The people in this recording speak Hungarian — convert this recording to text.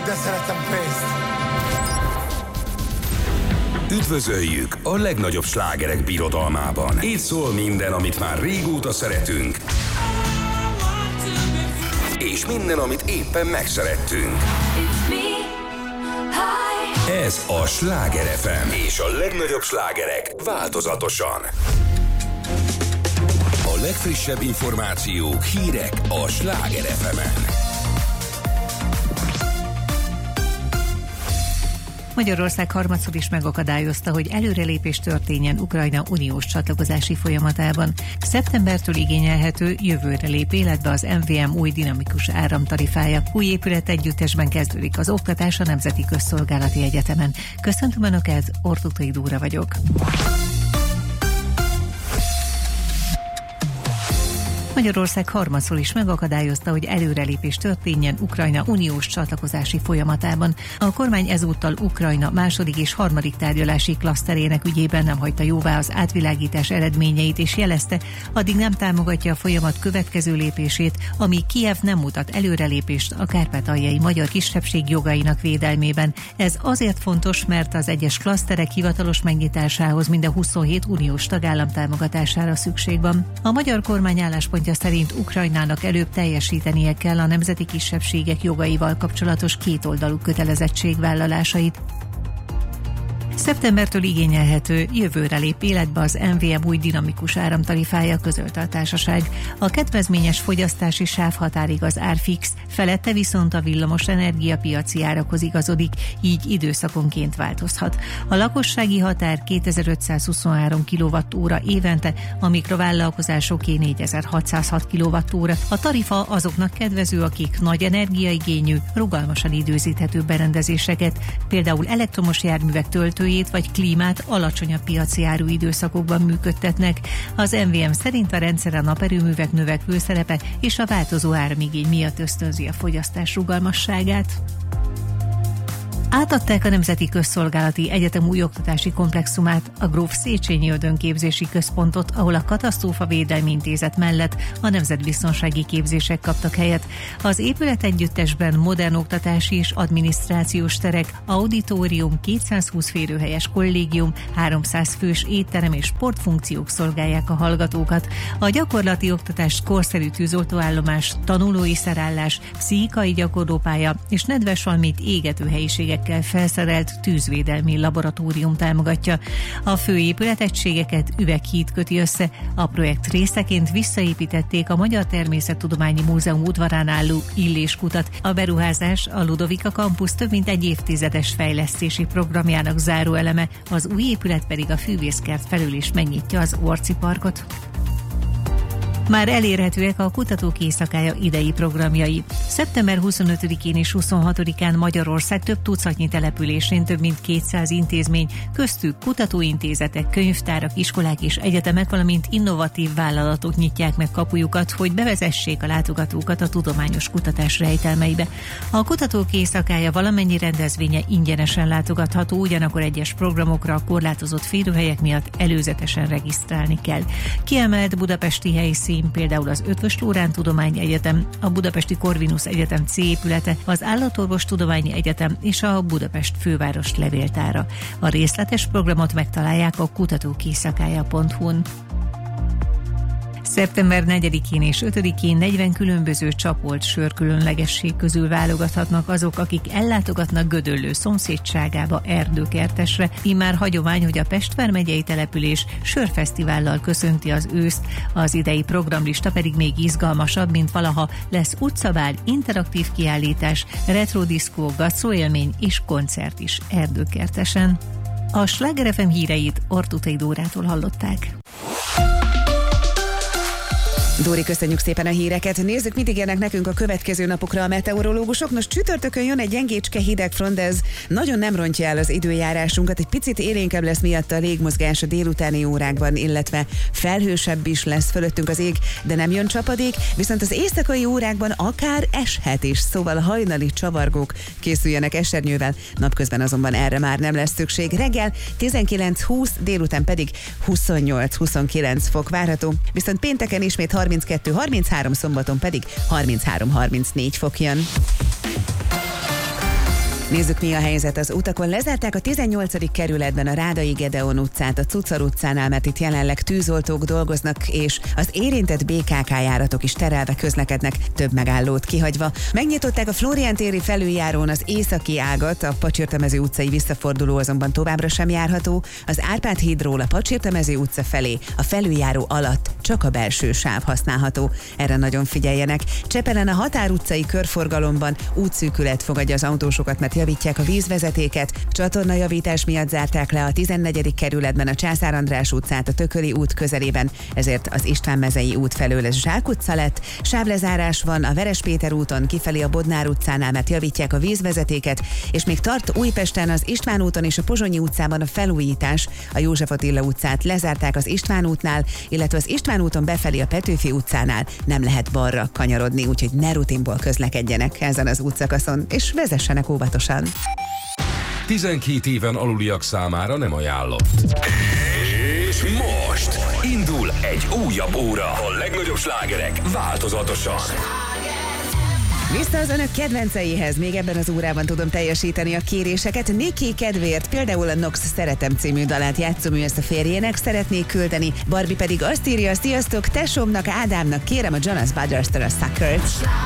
de szeretem pénzt. Üdvözöljük a legnagyobb slágerek birodalmában. Itt szól minden, amit már régóta szeretünk. És minden, amit éppen megszerettünk. Ez a Sláger FM. És a legnagyobb slágerek változatosan. A legfrissebb információk, hírek a Sláger FM-en. Magyarország harmadszor is megakadályozta, hogy előrelépés történjen Ukrajna uniós csatlakozási folyamatában. Szeptembertől igényelhető, jövőre lép életbe az MVM új dinamikus áramtarifája. Új épület együttesben kezdődik az oktatás a Nemzeti Közszolgálati Egyetemen. Köszöntöm Önöket, Ortutai Dóra vagyok. Magyarország harmadszor is megakadályozta, hogy előrelépés történjen Ukrajna uniós csatlakozási folyamatában. A kormány ezúttal Ukrajna második és harmadik tárgyalási klaszterének ügyében nem hagyta jóvá az átvilágítás eredményeit, és jelezte, addig nem támogatja a folyamat következő lépését, amíg Kijev nem mutat előrelépést a kárpátaljai magyar kisebbség jogainak védelmében. Ez azért fontos, mert az egyes klaszterek hivatalos megnyitásához mind a 27 uniós tagállam támogatására szükség van. A magyar kormány álláspontja szerint Ukrajnának előbb teljesítenie kell a nemzeti kisebbségek jogaival kapcsolatos kétoldalú kötelezettségvállalásait. Szeptembertől igényelhető, jövőre lép életbe az MVM új dinamikus áramtarifája, közölte a társaság. A kedvezményes fogyasztási sávhatárig az ár fix, felette viszont a villamos energiapiaci árakhoz igazodik, így időszakonként változhat. A lakossági határ 2523 kWh évente, a mikrovállalkozásoké 4606 kWh. A tarifa azoknak kedvező, akik nagy energiaigényű, rugalmasan időzíthető berendezéseket, például elektromos járművek töltőjét vagy klímát alacsonyabb piaci áru időszakokban működtetnek. Az MVM szerint a rendszer a naperőművek növekvő szerepe és a változó áramigény miatt ösztönzi a fogyasztás rugalmasságát. Átadták a Nemzeti Közszolgálati Egyetem új oktatási komplexumát, a Gróf Széchenyi Ödönképzési Központot, ahol a Katasztrófavédelmi Intézet mellett a nemzetbiztonsági képzések kaptak helyet. Az épület együttesben modern oktatási és adminisztrációs terek, auditorium, 220 férőhelyes kollégium, 300 fős étterem és sportfunkciók szolgálják a hallgatókat. A gyakorlati oktatást korszerű tűzoltóállomás, tanulói szerállás, pszichikai gyakorlópálya és nedves valmit égető helyiségek felszerelt tűzvédelmi laboratórium támogatja. A főépületegységeket üveghíd köti össze. A projekt részeként visszaépítették a Magyar Természettudományi Múzeum udvarán álló Illéskutat. A beruházás a Ludovika Campus több mint egy évtizedes fejlesztési programjának záróeleme, az új épület pedig a Fűvészkert felül is megnyitja az Orci parkot. Már elérhetőek a Kutatók Éjszakája idei programjai. Szeptember 25-én és 26-án Magyarország több tucatnyi településén több mint 200 intézmény, köztük kutatóintézetek, könyvtárak, iskolák és egyetemek, valamint innovatív vállalatok nyitják meg kapujukat, hogy bevezessék a látogatókat a tudományos kutatás rejtelmeibe. A Kutatók Éjszakája valamennyi rendezvénye ingyenesen látogatható, ugyanakkor egyes programokra a korlátozott férőhelyek miatt előzetesen regisztrálni kell. Kiemelt budapesti helyszín például az Eötvös Loránd Tudományegyetem, a Budapesti Corvinus Egyetem C épülete, az Állatorvostudományi Egyetem és a Budapest Főváros Levéltára. A részletes programot megtalálják a kutatókéjszakája.hu-n. Szeptember 4-én és 5-én 40 különböző csapolt sörkülönlegesség közül válogathatnak azok, akik ellátogatnak Gödöllő szomszédságába Erdőkertesre. Immár hagyomány, hogy a Pest vármegyei település sörfesztivállal köszönti az őszt, az idei programlista pedig még izgalmasabb, mint valaha. Lesz utcabál, interaktív kiállítás, retrodiszkó, gasztroélmény és koncert is Erdőkertesen. A Sláger FM híreit Ortutai Dórától hallották. Dóri, köszönjük szépen a híreket. Nézzük, mit ígérnek nekünk a következő napokra a meteorológusok. Nos, csütörtökön jön egy gyengécske hidegfront, de ez nagyon nem rontja el az időjárásunkat. Egy picit élénkebb lesz miatt a légmozgás a délutáni órákban, illetve felhősebb is lesz fölöttünk az ég, de nem jön csapadék, viszont az éjszakai órákban akár eshet is, szóval hajnali csavargók készüljenek esernyővel, napközben azonban erre már nem lesz szükség. Reggel 19-20, délután pedig 28-29 fok várható, viszont pénteken ismét 32-33, szombaton pedig 33-34 fok jön. Nézzük, mi a helyzet az utakon. Lezárták a 18. kerületben a Rádai Gedeon utcát, a Cucar utcánál, mert itt jelenleg tűzoltók dolgoznak, és az érintett BKK járatok is terelve közlekednek, több megállót kihagyva. Megnyitották a Flórián téri felüljárón az északi ágat, a Pacsirtamező utcai visszaforduló azonban továbbra sem járható. Az Árpád hídról a Pacsirtamező utca felé a felüljáró alatt csak a belső sáv használható. Erre nagyon figyeljenek. Csepelen a Határ utcai körforgalomban útszűkület fogadja az autósokat, mert javítják a vízvezetéket. Csatornajavítás miatt zárták le a 14. kerületben a Császár András utcát a Tököli út közelében, ezért az István-mezei út felől ez Zsák utca lett. Sávlezárás van a Veres Péter úton kifelé a Bodnár utcánál, mert javítják a vízvezetéket, és még tart Újpesten az István úton és a Pozsonyi utcában a felújítás. A József Attila utcát lezárták az István útnál, illetve az István úton befelé a Petőfi utcánál nem lehet balra kanyarodni, úgyhogy ne rutinból közlekedjenek ezen az útszakaszon, és vezessenek óvatosan. 12 éven aluliak számára nem ajánlott. És most indul egy újabb óra. A legnagyobb slágerek változatosan. Vissza az önök kedvenceihez, még ebben az órában tudom teljesíteni a kéréseket. Niki kedvéért például a Nox Szeretem című dalát játszom, ő ezt a férjének szeretnék küldeni. Barbie pedig azt írja: sziasztok, tesómnak, Ádámnak kérem a Jonas Brothers-től a Suckert.